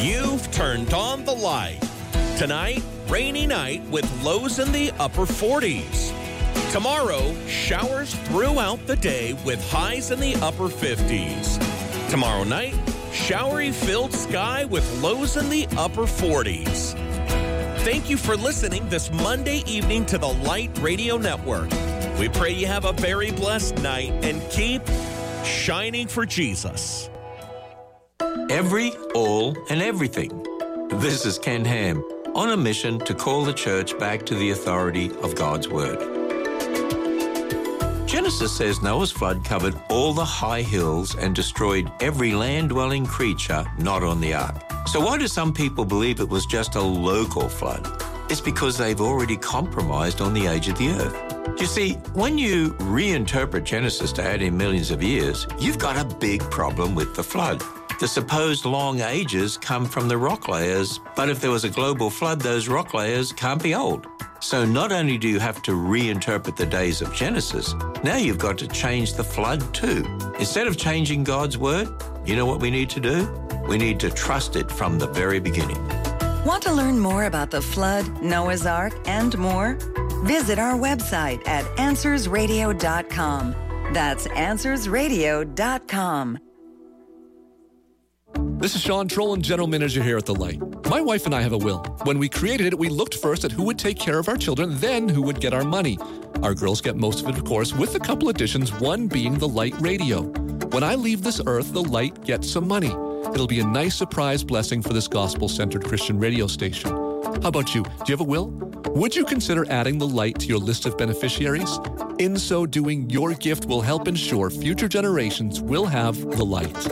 You've turned on the light. Tonight, rainy night with lows in the upper 40s. Tomorrow, showers throughout the day with highs in the upper 50s. Tomorrow night, showery filled sky with lows in the upper 40s. Thank you for listening this Monday evening to the Light Radio Network. We pray you have a very blessed night and keep shining for Jesus. Every, all, and everything. This is Ken Ham, on a mission to call the church back to the authority of God's Word. Genesis says Noah's flood covered all the high hills and destroyed every land-dwelling creature not on the ark. So why do some people believe it was just a local flood? It's because they've already compromised on the age of the earth. You see, when you reinterpret Genesis to add in millions of years, you've got a big problem with the flood. The supposed long ages come from the rock layers, but if there was a global flood, those rock layers can't be old. So not only do you have to reinterpret the days of Genesis, now you've got to change the flood too. Instead of changing God's word, you know what we need to do? We need to trust it from the very beginning. Want to learn more about the flood, Noah's Ark, and more? Visit our website at AnswersRadio.com. That's AnswersRadio.com. This is Sean Trollan, General Manager here at The Light. My wife and I have a will. When we created it, we looked first at who would take care of our children, then who would get our money. Our girls get most of it, of course, with a couple additions, one being The Light Radio. When I leave this earth, The Light gets some money. It'll be a nice surprise blessing for this gospel-centered Christian radio station. How about you? Do you have a will? Would you consider adding The Light to your list of beneficiaries? In so doing, your gift will help ensure future generations will have The Light.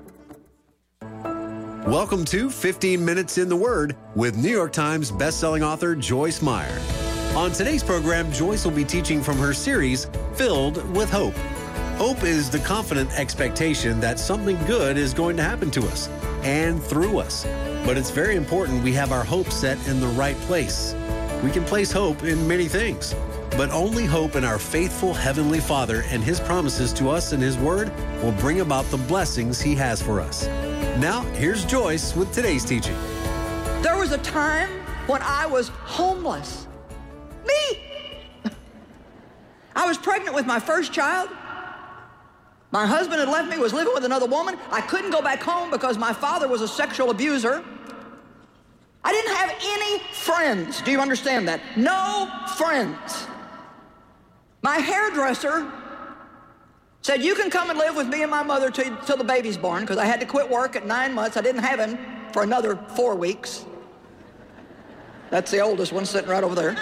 Welcome to 15 Minutes in the Word with New York Times bestselling author Joyce Meyer. On today's program, Joyce will be teaching from her series, Filled with Hope. Hope is the confident expectation that something good is going to happen to us and through us. But it's very important we have our hope set in the right place. We can place hope in many things, but only hope in our faithful Heavenly Father and His promises to us in His Word will bring about the blessings He has for us. Now, here's Joyce with today's teaching. There was a time when I was homeless. Me! I was pregnant with my first child. My husband had left me, was living with another woman. I couldn't go back home because my father was a sexual abuser. I didn't have any friends. Do you understand that? No friends. My hairdresser said, you can come and live with me and my mother till the baby's born, because I had to quit work at 9 months. I didn't have him for another 4 weeks. That's the oldest one sitting right over there.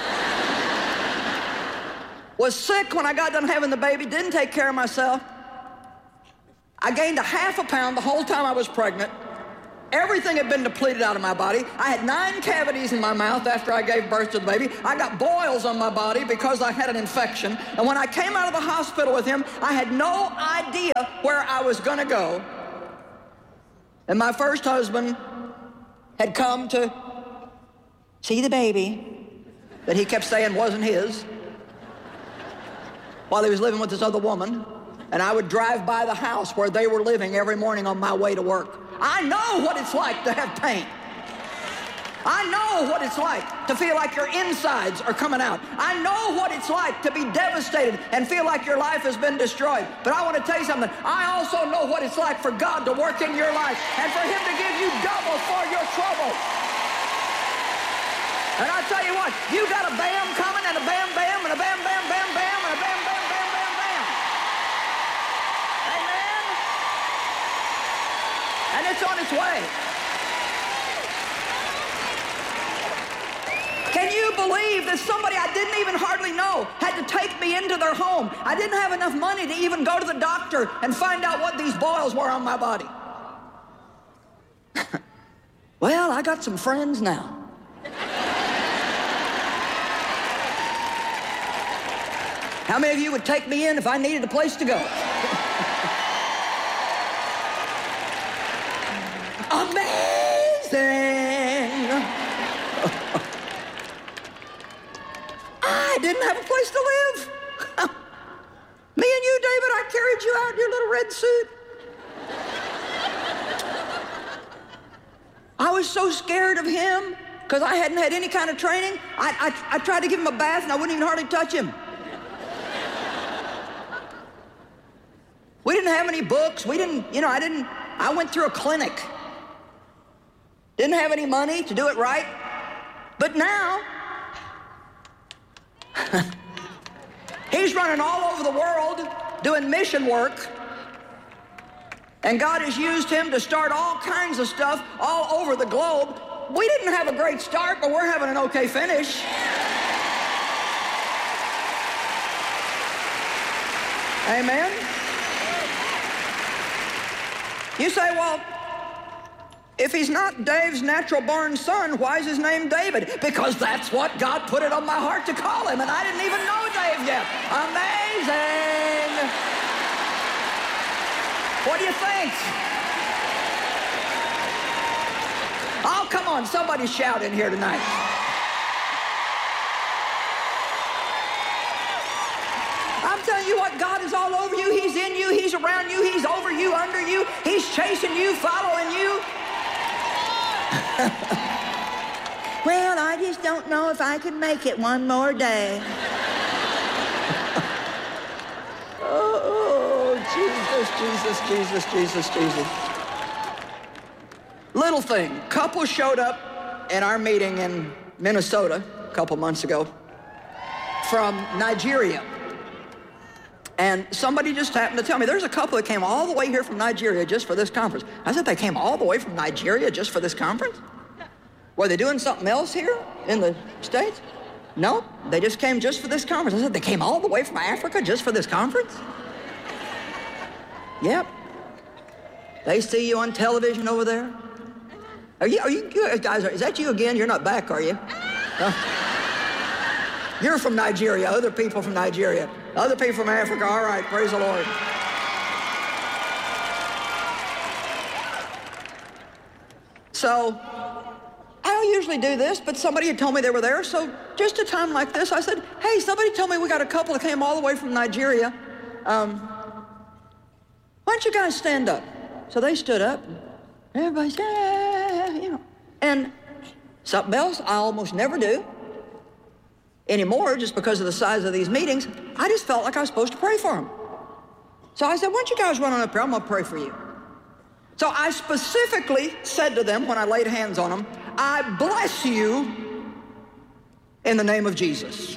Was sick when I got done having the baby, didn't take care of myself. I gained a half a pound the whole time I was pregnant. Everything had been depleted out of my body. I had 9 cavities in my mouth after I gave birth to the baby. I got boils on my body because I had an infection. And when I came out of the hospital with him, I had no idea where I was going to go. And my first husband had come to see the baby that he kept saying wasn't his while he was living with this other woman. And I would drive by the house where they were living every morning on my way to work. I know what it's like to have pain. I know what it's like to feel like your insides are coming out. I know what it's like to be devastated and feel like your life has been destroyed. But I want to tell you something. I also know what it's like for God to work in your life and for Him to give you double for your trouble. And I tell you what, you got a bam coming and a bam bam and a bam bam bam bam and a bam bam bam bam bam. Amen? And it's on its way. Can you believe that somebody I didn't even hardly know had to take me into their home? I didn't have enough money to even go to the doctor and find out what these boils were on my body. Well, I got some friends now. How many of you would take me in if I needed a place to go? Amazing! I didn't have a place to live. Me and you, David, I carried you out in your little red suit. was so scared of him because I hadn't had any kind of training. I tried to give him a bath and I wouldn't even hardly touch him. We didn't have any books. I went through a clinic. Didn't have any money to do it right. But now, he's running all over the world doing mission work. And God has used him to start all kinds of stuff all over the globe. We didn't have a great start, but we're having an okay finish. Amen? You say, well, if he's not Dave's natural-born son, why is his name David? Because that's what God put it on my heart to call him, and I didn't even know Dave yet. Amazing! What do you think? Oh, come on, somebody shout in here tonight. I'm telling you what, God is all over you. He's in you. He's around you. He's over you, under you. He's chasing you, following you. Well, I just don't know if I can make it one more day. Oh, Jesus. Little thing, couple showed up in our meeting in Minnesota a couple months ago from Nigeria. And somebody just happened to tell me, there's a couple that came all the way here from Nigeria just for this conference. I said, they came all the way from Nigeria just for this conference? Were they doing something else here in the States? No, they just came just for this conference. I said, they came all the way from Africa just for this conference? Yep. They see you on television over there. Are you guys, is that you again? You're not back, are you? You're from Nigeria, other people from Nigeria. Other people from Africa, all right, praise the Lord. So, I don't usually do this, but somebody had told me they were there, so just a time like this, I said, hey, somebody told me we got a couple that came all the way from Nigeria. Why don't you guys stand up? So they stood up, and everybody said, yeah. And something else I almost never do anymore, just because of the size of these meetings, I just felt like I was supposed to pray for them. So I said, why don't you guys run on up here? I'm going to pray for you. So I specifically said to them when I laid hands on them, I bless you in the name of Jesus.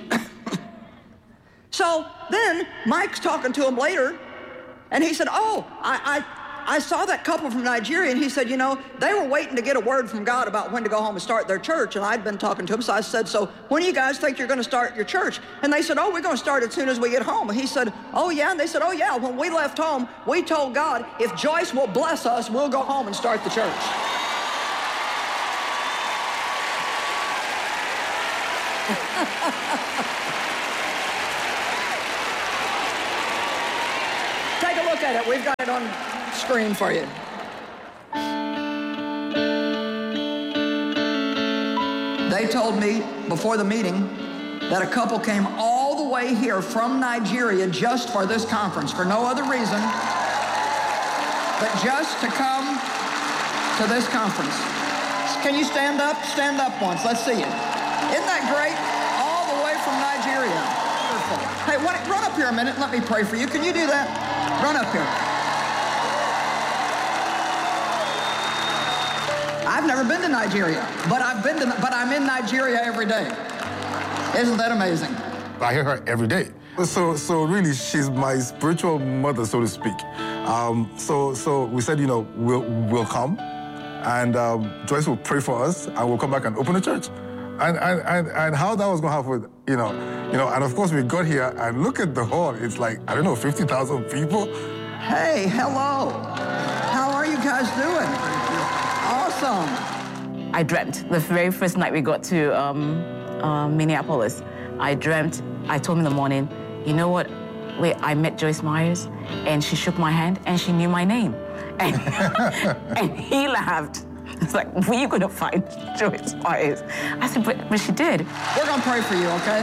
So then Mike's talking to him later, and he said, oh, I saw that couple from Nigeria, and he said, you know, they were waiting to get a word from God about when to go home and start their church, and I'd been talking to him, so I said, so when do you guys think you're going to start your church? And they said, oh, we're going to start as soon as we get home. And he said, oh, yeah? And they said, oh, yeah, when we left home, we told God, if Joyce will bless us, we'll go home and start the church. Take a look at it. We've got it on screen for you. They told me before the meeting that a couple came all the way here from Nigeria just for this conference, for no other reason but just to come to this conference. Can you stand up? Stand up once. Let's see you. Isn't that great? All the way from Nigeria. Wonderful. Hey, run up here a minute and let me pray for you. Can you do that? Run up here. I've never been to Nigeria, but I'm in Nigeria every day. Isn't that amazing? I hear her every day. So really, she's my spiritual mother, so to speak. So we said, you know, we'll come, and Joyce will pray for us, and we'll come back and open the church. And how that was going to happen, you know, and of course we got here and look at the hall. It's like, I don't know, 50,000 people. Hey, hello. How are you guys doing? Awesome. I dreamt the very first night we got to Minneapolis. I dreamt, I told him in the morning, you know what? Wait, I met Joyce Myers, and she shook my hand, and she knew my name. And, and he laughed. It's like, where are you going to find Joyce Myers? I said, but she did. We're going to pray for you, okay?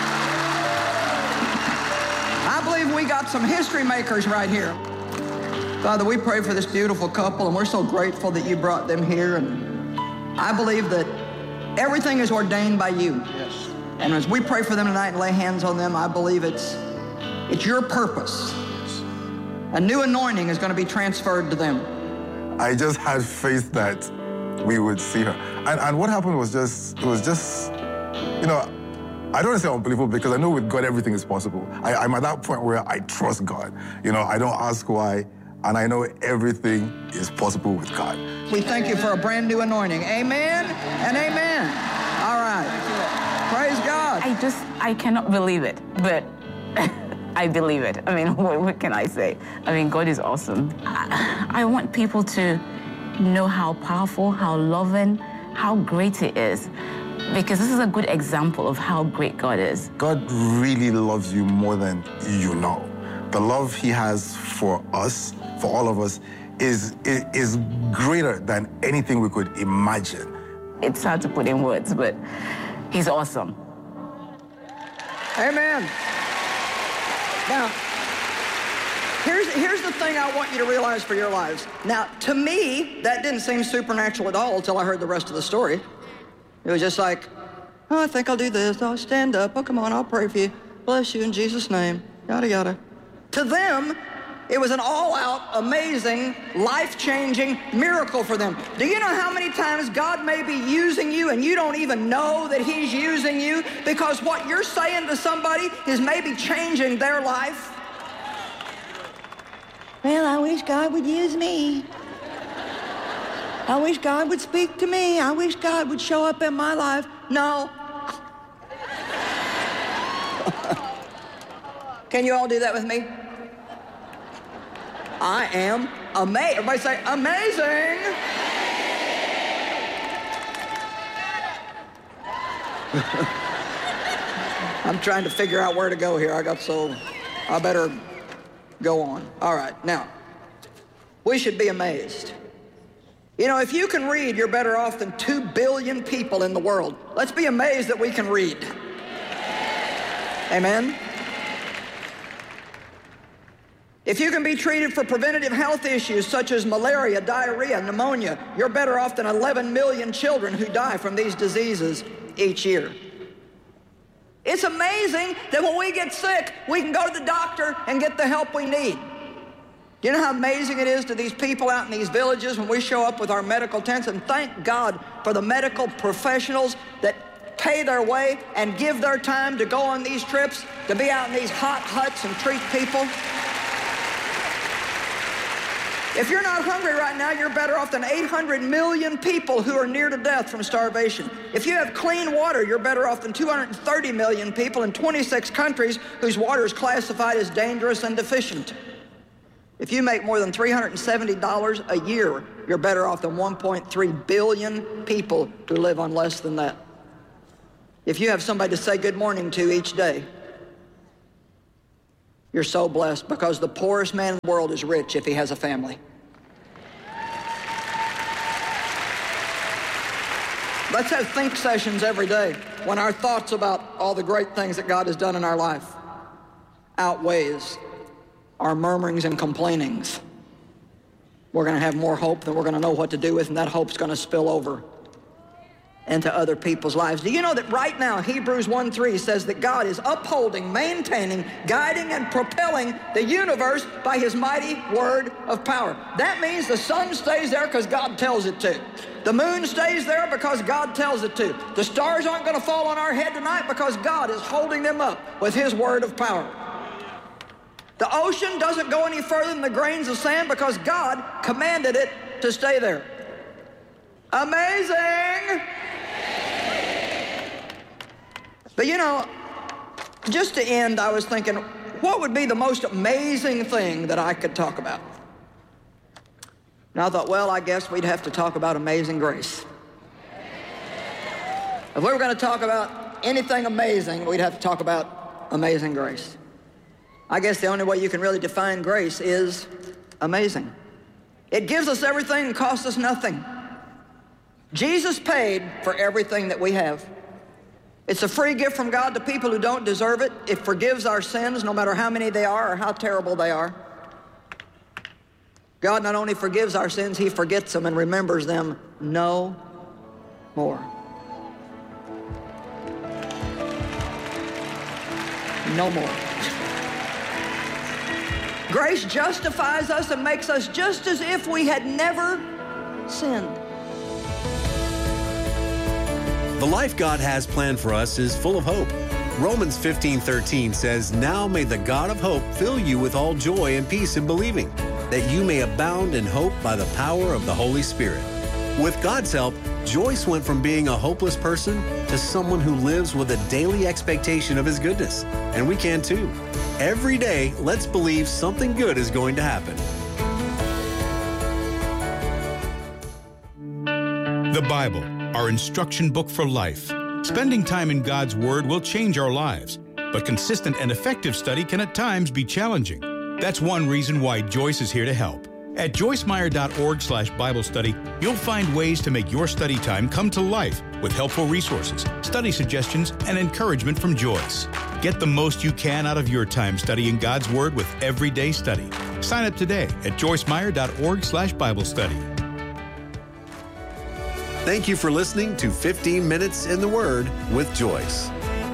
I believe we got some history makers right here. Father, we pray for this beautiful couple, and we're so grateful that you brought them here. And I believe that everything is ordained by you. Yes. And as we pray for them tonight and lay hands on them, I believe it's your purpose. Yes. A new anointing is going to be transferred to them. I just had faith that we would see her. And what happened was just, I don't want to say unbelievable, because I know with God everything is possible. I'm at that point where I trust God. I don't ask why, and I know everything is possible with God. We thank you for a brand new anointing. Amen and amen. All right. Praise God. I cannot believe it, but I believe it. I mean, what can I say? I mean, God is awesome. I want people to know how powerful, how loving, how great He is, because this is a good example of how great God is. God really loves you more than you know. The love He has for us, for all of us, is greater than anything we could imagine. It's hard to put in words, but He's awesome. Amen. Now, here's the thing I want you to realize for your lives. Now, to me, that didn't seem supernatural at all until I heard the rest of the story. It was just like, oh, I think I'll do this. I'll stand up. Oh, come on, I'll pray for you. Bless you in Jesus' name. Yada, yada. To them, it was an all-out, amazing, life-changing miracle for them. Do you know how many times God may be using you and you don't even know that He's using you? Because what you're saying to somebody is maybe changing their life. Well, I wish God would use me. I wish God would speak to me. I wish God would show up in my life. No. Can you all do that with me? I am amazed. Everybody say, amazing. I'm trying to figure out where to go here. I better go on. All right, now, we should be amazed. If you can read, you're better off than 2 billion people in the world. Let's be amazed that we can read. Amen? If you can be treated for preventative health issues such as malaria, diarrhea, pneumonia, you're better off than 11 million children who die from these diseases each year. It's amazing that when we get sick, we can go to the doctor and get the help we need. You know how amazing it is to these people out in these villages when we show up with our medical tents? And thank God for the medical professionals that pay their way and give their time to go on these trips, to be out in these hot huts and treat people. If you're not hungry right now, you're better off than 800 million people who are near to death from starvation. If you have clean water, you're better off than 230 million people in 26 countries whose water is classified as dangerous and deficient. If you make more than $370 a year, you're better off than 1.3 billion people who live on less than that. If you have somebody to say good morning to each day, you're so blessed, because the poorest man in the world is rich if he has a family. Let's have think sessions every day when our thoughts about all the great things that God has done in our life outweighs our murmurings and complainings. We're going to have more hope than we're going to know what to do with, and that hope's going to spill over into other people's lives. Do you know that right now Hebrews 1:3 says that God is upholding, maintaining, guiding, and propelling the universe by His mighty word of power? That means the sun stays there because God tells it to. The moon stays there because God tells it to. The stars aren't going to fall on our head tonight because God is holding them up with His word of power. The ocean doesn't go any further than the grains of sand because God commanded it to stay there. Amazing! But just to end, I was thinking, what would be the most amazing thing that I could talk about? And I thought, well, I guess we'd have to talk about amazing grace. If we were going to talk about anything amazing, we'd have to talk about amazing grace. I guess the only way you can really define grace is amazing. It gives us everything and costs us nothing. Jesus paid for everything that we have. It's a free gift from God to people who don't deserve it. It forgives our sins, no matter how many they are or how terrible they are. God not only forgives our sins, he forgets them and remembers them no more. No more. Grace justifies us and makes us just as if we had never sinned. The life God has planned for us is full of hope. Romans 15:13 says, "Now may the God of hope fill you with all joy and peace in believing, that you may abound in hope by the power of the Holy Spirit." With God's help, Joyce went from being a hopeless person to someone who lives with a daily expectation of His goodness. And we can too. Every day, let's believe something good is going to happen. The Bible, our instruction book for life. Spending time in God's Word will change our lives, but consistent and effective study can at times be challenging. That's one reason why Joyce is here to help. At joycemeyer.org/Bible study, you'll find ways to make your study time come to life with helpful resources, study suggestions, and encouragement from Joyce. Get the most you can out of your time studying God's Word with Everyday Study. Sign up today at joycemeyer.org/Bible study. Thank you for listening to 15 Minutes in the Word with Joyce.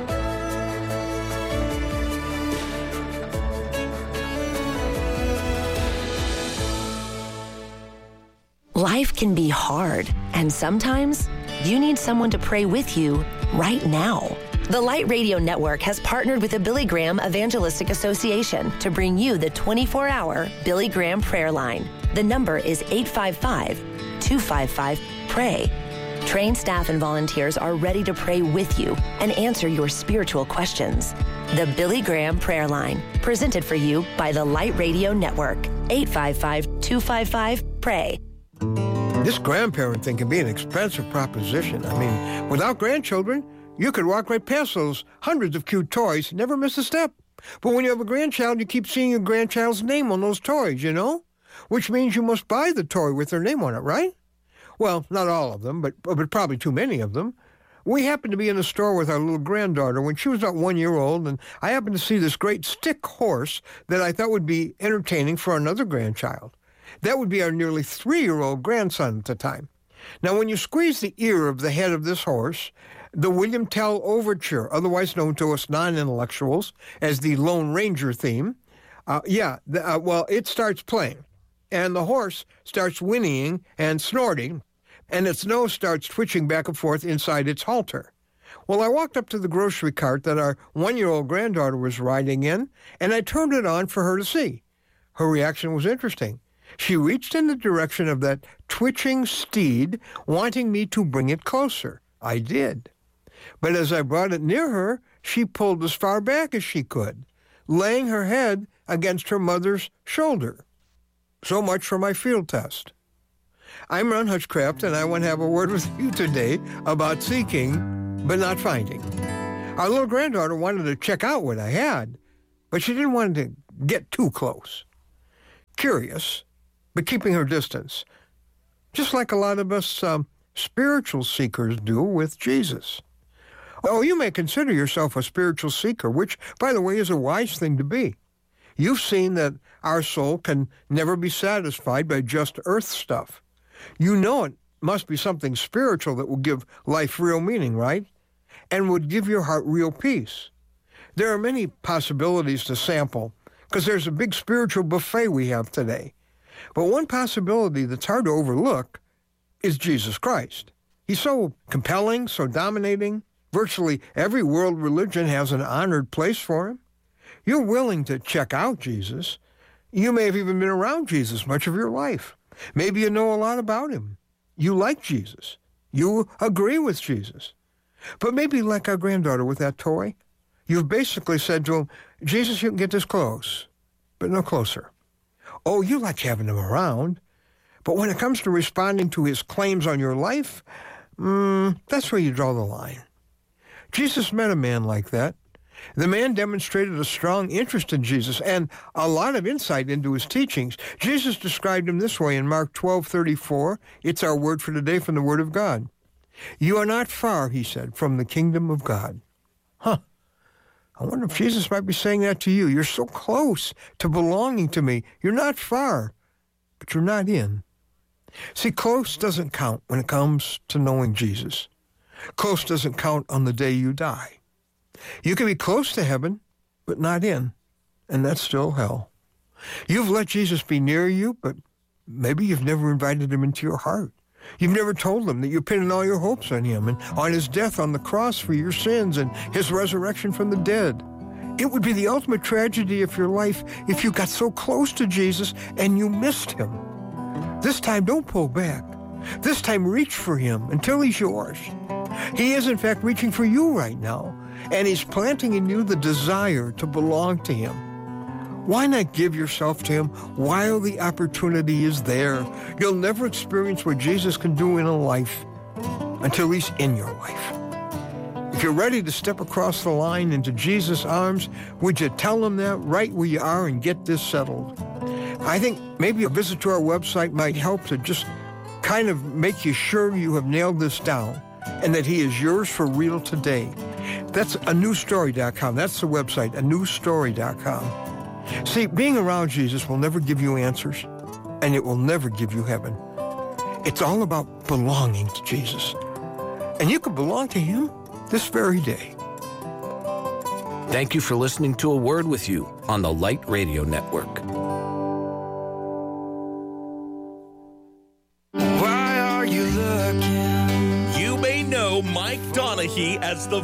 Life can be hard, and sometimes you need someone to pray with you right now. The Light Radio Network has partnered with the Billy Graham Evangelistic Association to bring you the 24-hour Billy Graham prayer line. The number is 855-255-PRAY. Trained staff and volunteers are ready to pray with you and answer your spiritual questions. The Billy Graham Prayer Line, presented for you by the Light Radio Network. 855-255-PRAY. This grandparent thing can be an expensive proposition. I mean, without grandchildren, you could walk right past those hundreds of cute toys, never miss a step. But when you have a grandchild, you keep seeing your grandchild's name on those toys, you know? Which means you must buy the toy with their name on it, right? Well, not all of them, but probably too many of them. We happened to be in the store with our little granddaughter when she was about 1 year old, and I happened to see this great stick horse that I thought would be entertaining for another grandchild. That would be our nearly 3-year-old grandson at the time. Now, when you squeeze the ear of the head of this horse, the William Tell Overture, otherwise known to us non-intellectuals as the Lone Ranger theme, it starts playing. And the horse starts whinnying and snorting, and its nose starts twitching back and forth inside its halter. Well, I walked up to the grocery cart that our 1-year-old granddaughter was riding in, and I turned it on for her to see. Her reaction was interesting. She reached in the direction of that twitching steed, wanting me to bring it closer. I did. But as I brought it near her, she pulled as far back as she could, laying her head against her mother's shoulder. So much for my field test. I'm Ron Hutchcraft, and I want to have a word with you today about seeking but not finding. Our little granddaughter wanted to check out what I had, but she didn't want to get too close. Curious, but keeping her distance, just like a lot of us spiritual seekers do with Jesus. Oh, you may consider yourself a spiritual seeker, which, by the way, is a wise thing to be. You've seen that our soul can never be satisfied by just earth stuff. You know it must be something spiritual that will give life real meaning, right? And would give your heart real peace. There are many possibilities to sample, because there's a big spiritual buffet we have today. But one possibility that's hard to overlook is Jesus Christ. He's so compelling, so dominating. Virtually every world religion has an honored place for him. You're willing to check out Jesus. You may have even been around Jesus much of your life. Maybe you know a lot about him. You like Jesus. You agree with Jesus. But maybe like our granddaughter with that toy, you've basically said to him, Jesus, you can get this close, but no closer. Oh, you like having him around. But when it comes to responding to his claims on your life, that's where you draw the line. Jesus met a man like that. The man demonstrated a strong interest in Jesus and a lot of insight into his teachings. Jesus described him this way in Mark 12:34. It's our word for today from the Word of God. You are not far, he said, from the kingdom of God. I wonder if Jesus might be saying that to you. You're so close to belonging to me. You're not far, but you're not in. See, close doesn't count when it comes to knowing Jesus. Close doesn't count on the day you die. You can be close to heaven, but not in, and that's still hell. You've let Jesus be near you, but maybe you've never invited him into your heart. You've never told him that you're pinning all your hopes on him and on his death on the cross for your sins and his resurrection from the dead. It would be the ultimate tragedy of your life if you got so close to Jesus and you missed him. This time, don't pull back. This time, reach for him until he's yours. He is, in fact, reaching for you right now, and he's planting in you the desire to belong to him. Why not give yourself to him while the opportunity is there? You'll never experience what Jesus can do in a life until he's in your life. If you're ready to step across the line into Jesus' arms, would you tell him that right where you are and get this settled? I think maybe a visit to our website might help to just kind of make you sure you have nailed this down and that he is yours for real today. That's anewstory.com. That's the website, anewstory.com. See, being around Jesus will never give you answers, and it will never give you heaven. It's all about belonging to Jesus. And you can belong to him this very day. Thank you for listening to A Word With You on the Light Radio Network. Why are you looking? You may know Mike Donaghy as the